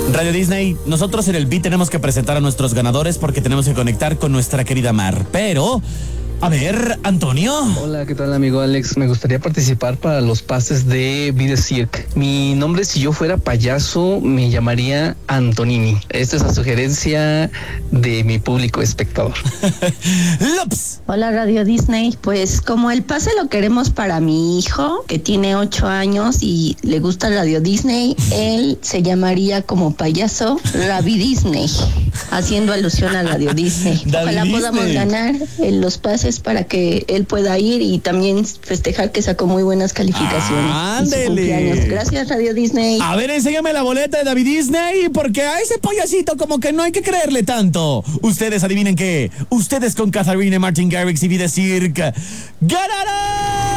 Radio Disney, nosotros en el beat tenemos que presentar a nuestros ganadores porque tenemos que conectar con nuestra querida Mar. Pero, a ver, Antonio. Hola, ¿qué tal, amigo Alex? Me gustaría participar para los pases de Be The Cirque. Mi nombre, si yo fuera payaso, me llamaría Antonini. Esta es la sugerencia de mi público espectador. Lops. Hola, Radio Disney. Pues como el pase lo queremos para mi hijo, que tiene 8 años y le gusta Radio Disney, él se llamaría como payaso Ravi Disney, haciendo alusión a Radio Disney. Ojalá podamos ganar los pases para que él pueda ir y también festejar que sacó muy buenas calificaciones. ¡Ándele! Gracias, Radio Disney. A ver, enséñame la boleta de David Disney, porque a ese payasito como que no hay que creerle tanto. Ustedes adivinen qué. Ustedes con Katharine, Martin Garrix y Be The Cirque ganarán.